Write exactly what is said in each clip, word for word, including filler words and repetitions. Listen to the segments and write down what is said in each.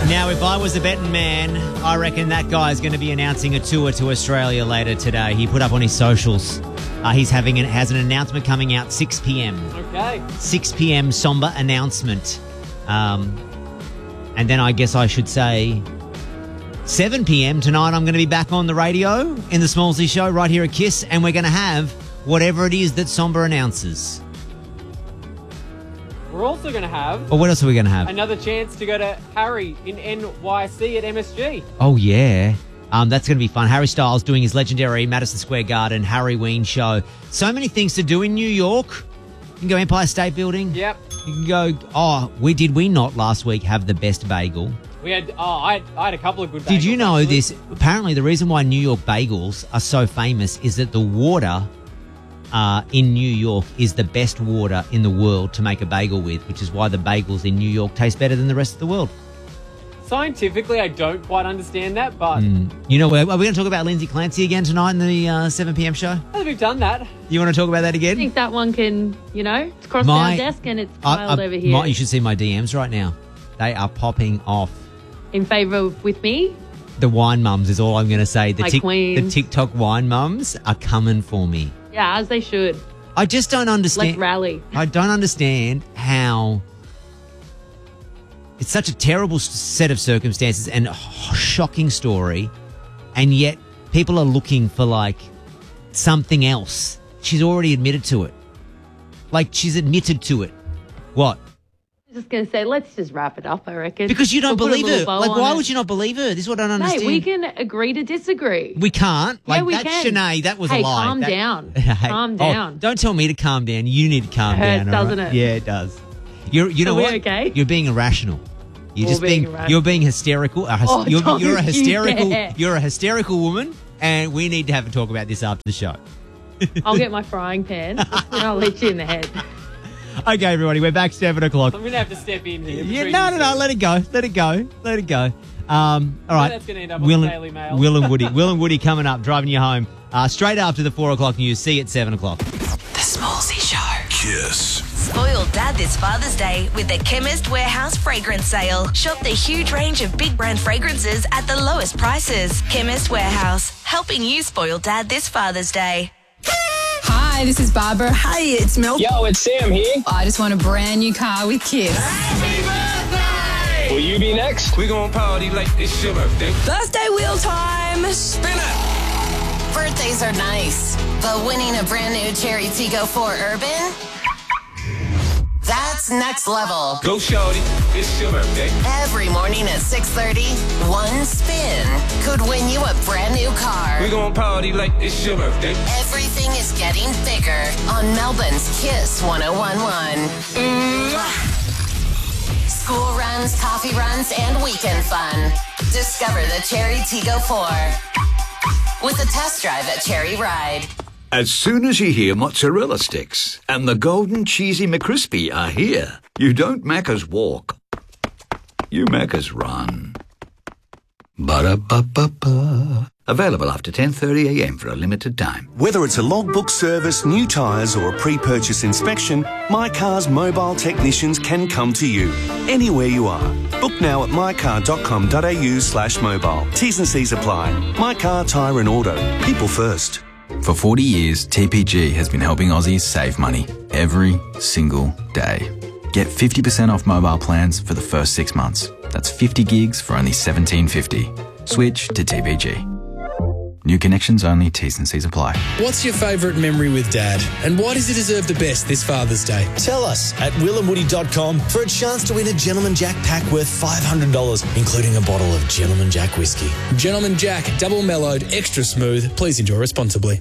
Now, if I was a betting man, I reckon that guy is going to be announcing a tour to Australia later today. He put up on his socials. Uh, he's having an, has an announcement coming out six p.m. Okay. six p.m. somber announcement. Um, and then I guess I should say seven p.m. tonight I'm going to be back on the radio in the Smallsy Show right here at Kiss, and we're going to have whatever it is that Somber announces. We're also going to have... Or what else are we going to have? Another chance to go to Harry in N Y C at M S G. Oh, yeah. Um, that's going to be fun. Harry Styles doing his legendary Madison Square Garden Harry Ween show. So many things to do in New York. You can go Empire State Building. Yep. You can go... Oh, we did we not last week have the best bagel? We had... Oh, I, I had a couple of good bagels. Did you know actually. this? Apparently, the reason why New York bagels are so famous is that the water... Uh, in New York is the best water in the world to make a bagel with, which is why the bagels in New York taste better than the rest of the world. Scientifically, I don't quite understand that, but... Mm. You know, are we going to talk about Lindsay Clancy again tonight in the uh, seven p.m. show? I think we've done that. You want to talk about that I again? think that one can, you know, it's crossed My- our desk and it's I- piled I- over here. my- you should see my D Ms right now. They are popping off. In favour of with me? The wine mums is all I'm going to say. The, My tic- queens. the TikTok wine mums are coming for me. Yeah, as they should. I just don't understand. Let's rally. I don't understand how it's such a terrible s- set of circumstances and a shocking story, and yet people are looking for, like, something else. She's already admitted to it. Like, she's admitted to it. What? I was just going to say, let's just wrap it up, I reckon. Because you don't We'll put a believe little her. bow Like, on why it. would you not believe her? This is what I don't understand. Mate, we can agree to disagree. We can't. Yeah, Like, we that's can. Sinead. That was Hey, a lie. calm That- down. Hey, Calm oh, down. don't tell me to calm down. You need to calm It hurts, down. all right? doesn't it? Yeah, it does. You're, you know Are we what? okay? You're being irrational. You're Or just being being. irrational. You're being hysterical. A hys- Oh, you're, don't you're a you hysterical. dare. You're a hysterical woman, and we need to have a talk about this after the show. I'll get my frying pan and I'll hit you in the head. Okay, everybody, we're back seven o'clock. I'm going to have to step in here. Yeah, between no, you no, no. two. Let it go. Let it go. Let it go. Um, all right. that's gonna end up on Will the and- Daily Mail. Will and Woody. Will and Woody coming up, driving you home uh, straight after the four o'clock news. See you at seven o'clock. The Smallsy Show. Kiss. Spoil Dad this Father's Day with the Chemist Warehouse fragrance sale. Shop the huge range of big brand fragrances at the lowest prices. Chemist Warehouse, helping you spoil Dad this Father's Day. Hi, this is Barbara. Hi, it's Mel. Yo, it's Sam here. I just want a brand new car with Kiss. Will you be next? We gon' party like it's your birthday. Birthday wheel time. Spin it. Birthdays are nice, but winning a brand new Cherry Tiggo four Urban? That's next level. Go shorty, it's your birthday. Every morning at six thirty, one spin could win you a brand new car. We gon' party like it's your birthday. Everything is getting bigger on Melbourne's Kiss one oh one point one. School runs, coffee runs, and weekend fun. Discover the Cherry Tiggo four with a test drive at Cherry Ride. As soon as you hear mozzarella sticks and the golden cheesy McCrispy are here, you don't Macca's walk. You Macca's run. Ba-da-ba-ba-ba. Available after ten thirty a m for a limited time. Whether it's a logbook service, new tyres or a pre-purchase inspection, My Car's mobile technicians can come to you anywhere you are. Book now at mycar.com.au slash mobile. T's and C's apply. My Car, Tyre and Auto. People first. For forty years, T P G has been helping Aussies save money every single day. Get fifty percent off mobile plans for the first six months. That's fifty gigs for only seventeen fifty. Switch to T P G. New connections only, T's and C's apply. What's your favourite memory with Dad? And why does he deserve the best this Father's Day? Tell us at will and woody dot com for a chance to win a Gentleman Jack pack worth five hundred dollars, including a bottle of Gentleman Jack whiskey. Gentleman Jack, double mellowed, extra smooth. Please enjoy responsibly.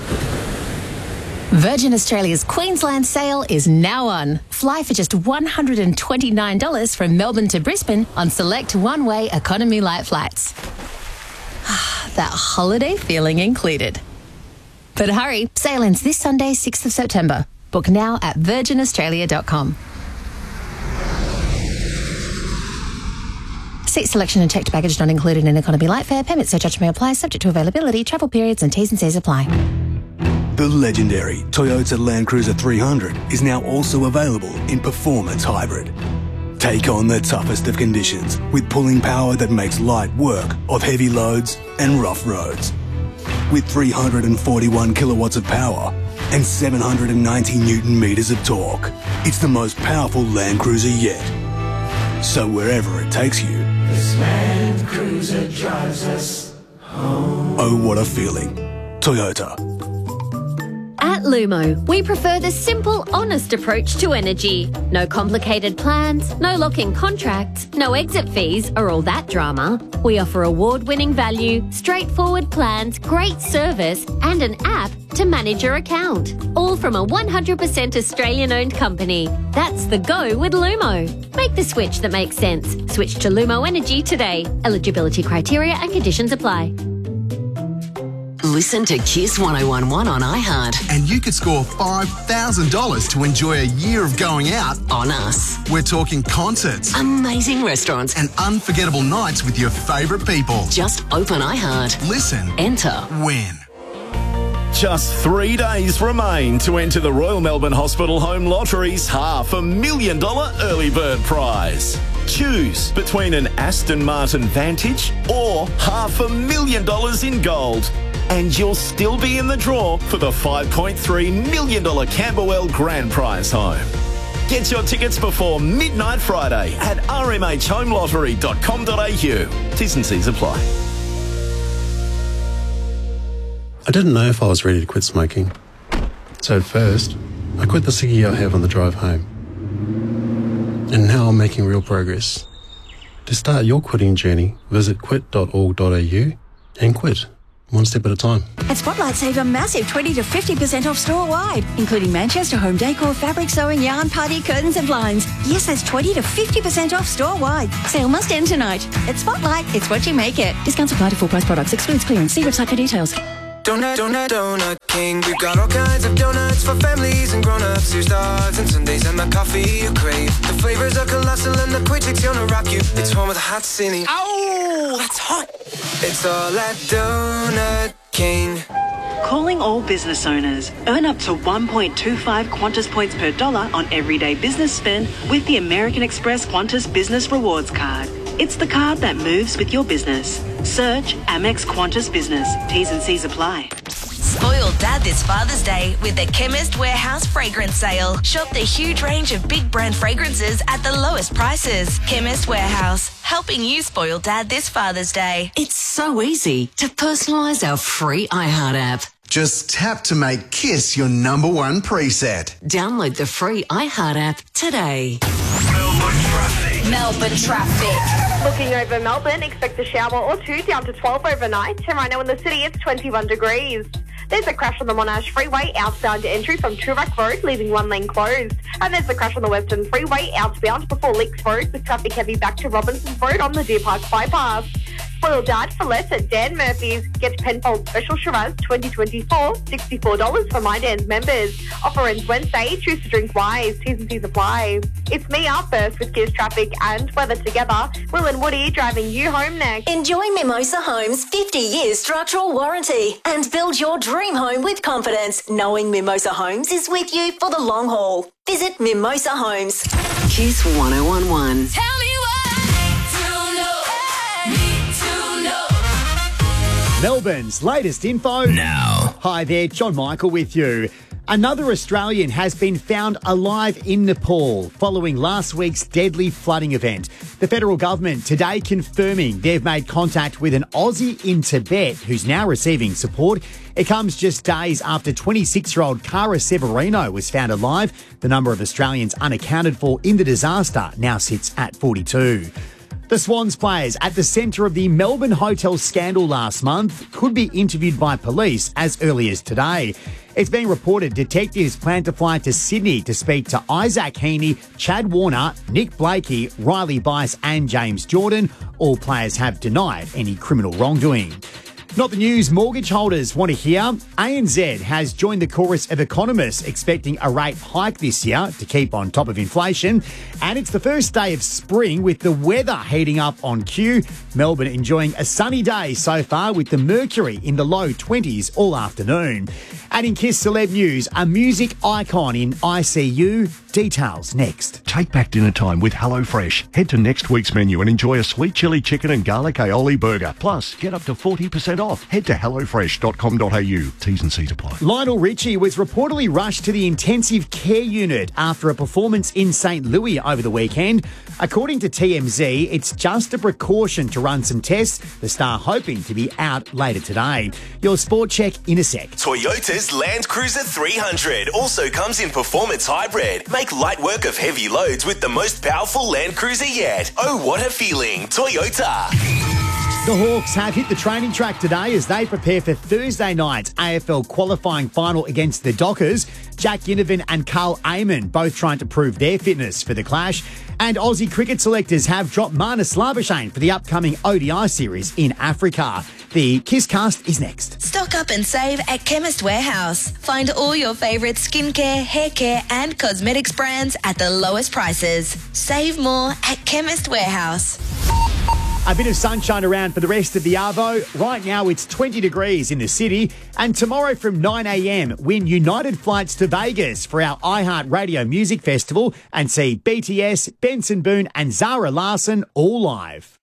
Virgin Australia's Queensland sale is now on. Fly for just one hundred twenty-nine dollars from Melbourne to Brisbane on select one-way economy light flights. That holiday feeling included. But hurry, sale ends this Sunday, sixth of September. Book now at virgin australia dot com. Seat selection and checked baggage not included in economy light fare. Permit surcharge may apply, subject to availability, travel periods and T's and C's apply. The legendary Toyota Land Cruiser three hundred is now also available in Performance Hybrid. Take on the toughest of conditions with pulling power that makes light work of heavy loads and rough roads. With three hundred forty-one kilowatts of power and seven hundred ninety newton meters of torque, it's the most powerful Land Cruiser yet. So wherever it takes you, this Land Cruiser drives us home. Oh, what a feeling. Toyota. At Lumo, we prefer the simple, honest approach to energy. No complicated plans, no lock-in contracts, no exit fees or all that drama. We offer award-winning value, straightforward plans, great service and an app to manage your account. All from a one hundred percent Australian-owned company. That's the go with Lumo. Make the switch that makes sense. Switch to Lumo Energy today. Eligibility criteria and conditions apply. Listen to Kiss one oh one one on iHeart. And you could score five thousand dollars to enjoy a year of going out on us. We're talking concerts, amazing restaurants, and unforgettable nights with your favourite people. Just open iHeart. Listen. Enter. Win. Just three days remain to enter the Royal Melbourne Hospital Home Lottery's half a million dollar early bird prize. Choose between an Aston Martin Vantage or half a million dollars in gold. And you'll still be in the draw for the five point three million dollars Camberwell Grand Prize home. Get your tickets before midnight Friday at r m h home lottery dot com dot a u. T's and C's apply. I didn't know if I was ready to quit smoking. So at first, I quit the ciggy I have on the drive home. And now I'm making real progress. To start your quitting journey, visit quit dot org dot a u and quit. One step at a time. At Spotlight, save a massive twenty to fifty percent off store-wide, including Manchester home decor, fabric sewing, yarn, party, curtains and blinds. Yes, that's twenty to fifty percent off store-wide. Sale must end tonight. At Spotlight, it's what you make it. Discounts apply to full-price products. Excludes clearance. See website for details. Donut, donut, donut king. We've got all kinds of donuts for families and grown-ups. Here's stars and Sundays and the coffee you crave. The flavors are colossal and the quick fix gonna rock you. It's home with a hot cine. Ow, that's hot. It's all at Donut King. Calling all business owners. Earn up to one point two five Qantas points per dollar on everyday business spend with the American Express Qantas Business Rewards Card. It's the card that moves with your business. Search Amex Qantas Business. T's and C's apply. Spoil Dad this Father's Day with the Chemist Warehouse Fragrance Sale. Shop the huge range of big brand fragrances at the lowest prices. Chemist Warehouse, helping you spoil Dad this Father's Day. It's so easy to personalise our free iHeart app. Just tap to make Kiss your number one preset. Download the free iHeart app today. Melbourne traffic. Looking over Melbourne, expect a shower or two down to twelve overnight. And right now in the city, it's twenty-one degrees. There's a crash on the Monash Freeway, outbound entry from Toorak Road, leaving one lane closed. And there's a crash on the Western Freeway, outbound before Leaks Road, with traffic heavy back to Robinson's Road on the Deer Park bypass. Spoiled Dad for less at Dan Murphy's. Get Penfold Special Shiraz twenty twenty-four, sixty-four dollars for My Dan's members. Offer ends Wednesday. Choose to drink wise. T's and C's apply. It's me up first with Kiss Traffic and weather together. Will and Woody driving you home next. Enjoy Mimosa Homes' fifty years structural warranty and build your dream home with confidence, knowing Mimosa Homes is with you for the long haul. Visit Mimosa Homes. Kiss one oh one one. Tell me Melbourne's latest info now. Hi there, John Michael with you. Another Australian has been found alive in Nepal following last week's deadly flooding event. The federal government today confirming they've made contact with an Aussie in Tibet who's now receiving support. It comes just days after twenty-six-year-old Cara Severino was found alive. The number of Australians unaccounted for in the disaster now sits at forty-two. The Swans players at the centre of the Melbourne hotel scandal last month could be interviewed by police as early as today. It's been reported detectives plan to fly to Sydney to speak to Isaac Heaney, Chad Warner, Nick Blakey, Riley Bice and James Jordan. All players have denied any criminal wrongdoing. Not the news mortgage holders want to hear. A N Z has joined the chorus of economists expecting a rate hike this year to keep on top of inflation. And it's the first day of spring with the weather heating up on cue. Melbourne enjoying a sunny day so far with the mercury in the low twenties all afternoon. And in Kiss Celeb News, a music icon in I C U. Details next. Take back dinner time with HelloFresh. Head to next week's menu and enjoy a sweet chili chicken and garlic aioli burger. Plus, get up to forty percent off. Head to hello fresh dot com dot a u. T's and C's apply. Lionel Richie was reportedly rushed to the intensive care unit after a performance in Saint Louis over the weekend. According to T M Z, it's just a precaution to run some tests. The star hoping to be out later today. Your sport check in a sec. Toyota's Land Cruiser three hundred also comes in performance hybrid. Make light work of heavy loads with the most powerful Land Cruiser yet. Oh, what a feeling. Toyota. The Hawks have hit the training track today as they prepare for Thursday night's A F L qualifying final against the Dockers. Jack Ginnivan and Carl Amon both trying to prove their fitness for the clash. And Aussie cricket selectors have dropped Marnus Labuschagne for the upcoming O D I series in Africa. The Kisscast is next. Stock up and save at Chemist Warehouse. Find all your favourite skincare, hair care and cosmetics brands at the lowest prices. Save more at Chemist Warehouse. A bit of sunshine around for the rest of the Arvo. Right now it's twenty degrees in the city. And tomorrow from nine a.m, win United flights to Vegas for our iHeartRadio Music Festival and see B T S, Benson Boone and Zara Larsson all live.